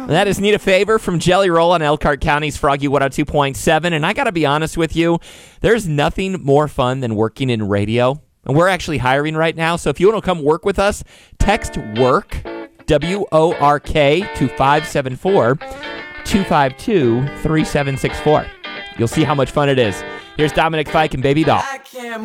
That is Need a Favor from Jelly Roll on Elkhart County's Froggy 102.7. And I got to be honest with you, there's nothing more fun than working in radio. And we're actually hiring right now. So if you want to come work with us, text WORK, W-O-R-K, to 574-252-3764. You'll see how much fun it is. Here's Dominic Fike and Baby Doll.